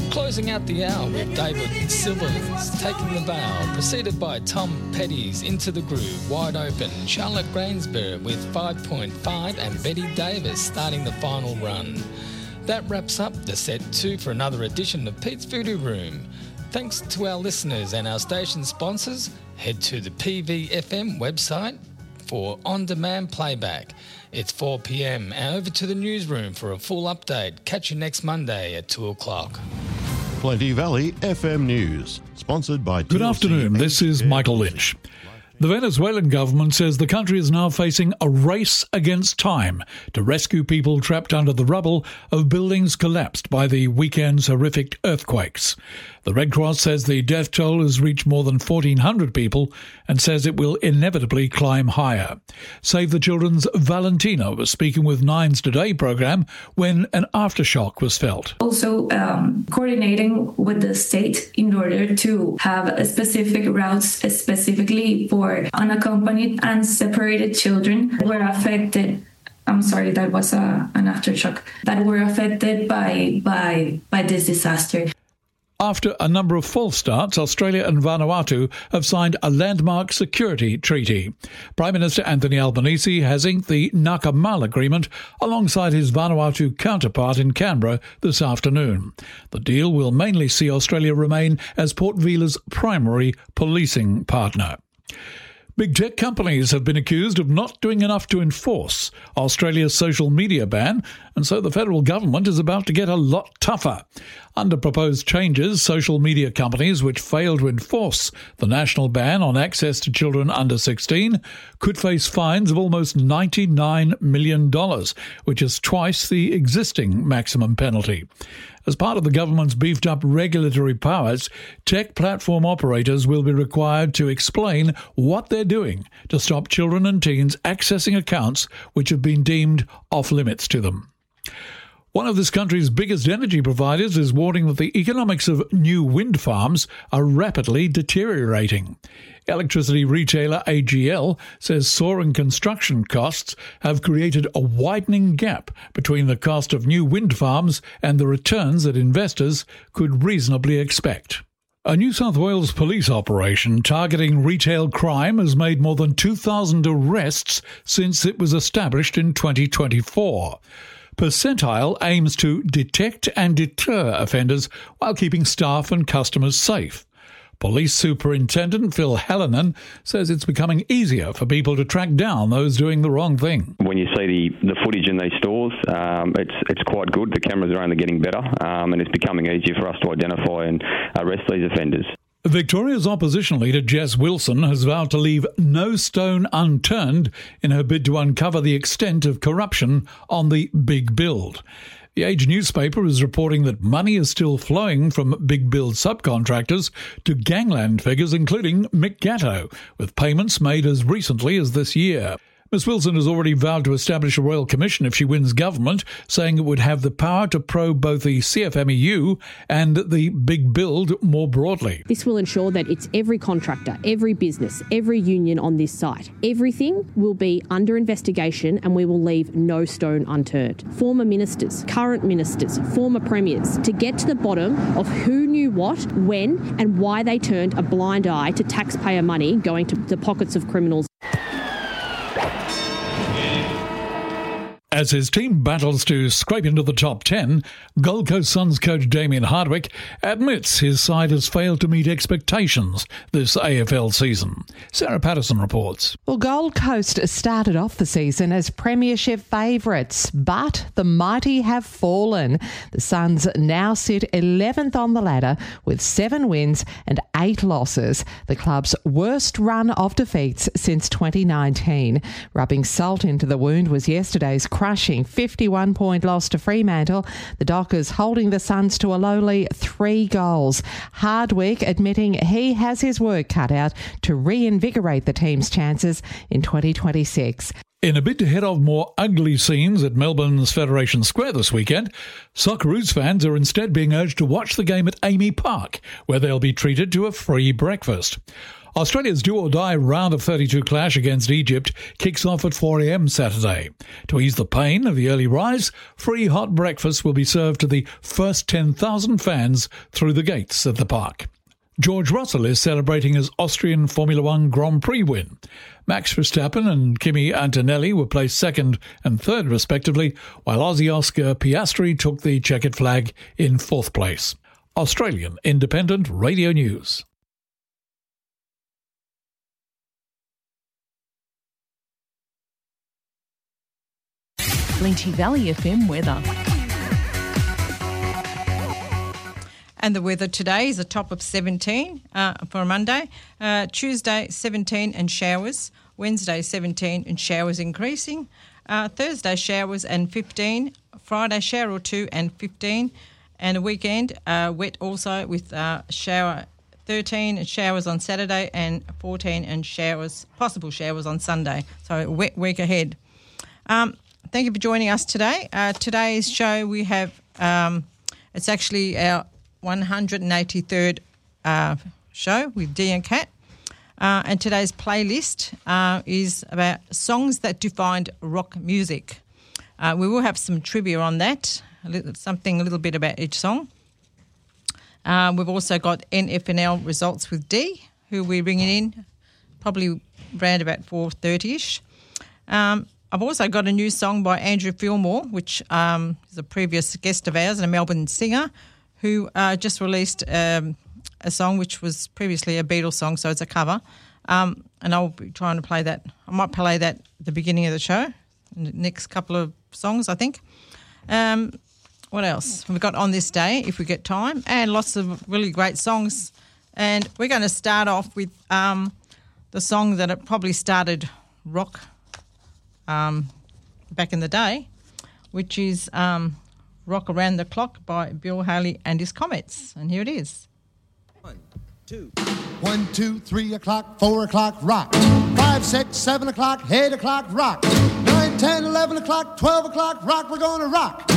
Closing out the hour with David Silver's Taking the Bow, preceded by Tom Petty's Into the Groove, Wide Open, Charlotte Grainsborough with 5.5 and Betty Davis starting the final run. That wraps up the set 2 for another edition of Pete's Voodoo Room. Thanks to our listeners and our station sponsors. Head to the PVFM website for on-demand playback. It's 4 p.m. and over to the newsroom for a full update. Catch you next Monday at 2 o'clock. Plenty Valley FM News, sponsored by... Good afternoon, this is Michael Lynch. The Venezuelan government says the country is now facing a race against time to rescue people trapped under the rubble of buildings collapsed by the weekend's horrific earthquakes. The Red Cross says the death toll has reached more than 1,400 people and says it will inevitably climb higher. Save the Children's Valentina was speaking with Nine's Today programme when an aftershock was felt. Also coordinating with the state in order to have specific routes specifically for unaccompanied and separated children who were affected. I'm sorry, that was an aftershock that were affected by this disaster. After a number of false starts, Australia and Vanuatu have signed a landmark security treaty. Prime Minister Anthony Albanese has inked the Nakamal Agreement alongside his Vanuatu counterpart in Canberra this afternoon. The deal will mainly see Australia remain as Port Vila's primary policing partner. Big tech companies have been accused of not doing enough to enforce Australia's social media ban, and so the federal government is about to get a lot tougher. Under proposed changes, social media companies which fail to enforce the national ban on access to children under 16 could face fines of almost $99 million, which is twice the existing maximum penalty. As part of the government's beefed-up regulatory powers, tech platform operators will be required to explain what they're doing to stop children and teens accessing accounts which have been deemed off-limits to them. One of this country's biggest energy providers is warning that the economics of new wind farms are rapidly deteriorating. Electricity retailer AGL says soaring construction costs have created a widening gap between the cost of new wind farms and the returns that investors could reasonably expect. A New South Wales police operation targeting retail crime has made more than 2,000 arrests since it was established in 2024. Percentile aims to detect and deter offenders while keeping staff and customers safe. Police Superintendent Phil Hallinan says it's becoming easier for people to track down those doing the wrong thing. When you see the footage in these stores, it's quite good. The cameras are only getting better, and it's becoming easier for us to identify and arrest these offenders. Victoria's opposition leader Jess Wilson has vowed to leave no stone unturned in her bid to uncover the extent of corruption on the Big Build. The Age newspaper is reporting that money is still flowing from Big Build subcontractors to gangland figures including Mick Gatto, with payments made as recently as this year. Ms Wilson has already vowed to establish a royal commission if she wins government, saying it would have the power to probe both the CFMEU and the Big Build more broadly. This will ensure that it's every contractor, every business, every union on this site. Everything will be under investigation and we will leave no stone unturned. Former ministers, current ministers, former premiers, to get to the bottom of who knew what, when and why they turned a blind eye to taxpayer money going to the pockets of criminals. As his team battles to scrape into the top 10, Gold Coast Suns coach Damien Hardwick admits his side has failed to meet expectations this AFL season. Sarah Patterson reports. Well, Gold Coast started off the season as premiership favourites, but the mighty have fallen. The Suns now sit 11th on the ladder with 7 wins and 8 losses, the club's worst run of defeats since 2019. Rubbing salt into the wound was yesterday's crushing 51-point loss to Fremantle, the Dockers holding the Suns to a lowly 3 goals. Hardwick admitting he has his work cut out to reinvigorate the team's chances in 2026. In a bid to head off more ugly scenes at Melbourne's Federation Square this weekend, Socceroos fans are instead being urged to watch the game at Amy Park, where they'll be treated to a free breakfast. Australia's do-or-die round of 32 clash against Egypt kicks off at 4 a.m. Saturday. To ease the pain of the early rise, free hot breakfast will be served to the first 10,000 fans through the gates at the park. George Russell is celebrating his Austrian Formula One Grand Prix win. Max Verstappen and Kimi Antonelli were placed second and third respectively, while Aussie Oscar Piastri took the checkered flag in fourth place. Australian Independent Radio News. Lynchie Valley FM weather. And the weather today is a top of 17 for Monday. Tuesday, 17 and showers. Wednesday, 17 and showers increasing. Thursday, showers and 15. Friday, shower or 2 and 15. And a weekend, wet also with shower 13 and showers on Saturday and 14 and showers, possible showers on Sunday. So a wet week ahead. Thank you for joining us today. Today's show we have, it's actually our 183rd show with Dee and Kat. And today's playlist is about songs that defined rock music. We will have some trivia on that, a little bit about each song. We've also got NFNL results with Dee, who we're bringing in probably around about 4:30ish. I've also got a new song by Andrew Fillmore, which is a previous guest of ours and a Melbourne singer who just released a song which was previously a Beatles song, so it's a cover. And I'll be trying to play that. I might play that at the beginning of the show, in the next couple of songs, I think. What else? We've got On This Day, if we get time, and lots of really great songs. And we're going to start off with the song that it probably started rock back in the day, which is Rock Around the Clock by Bill Haley and his Comets. And here it is. 1, 2. 1, 2, 3 o'clock, 4 o'clock, rock. 5, 6, 7 o'clock, 8 o'clock, rock. 9, 10, 11 o'clock, 12 o'clock, rock. We're going to rock.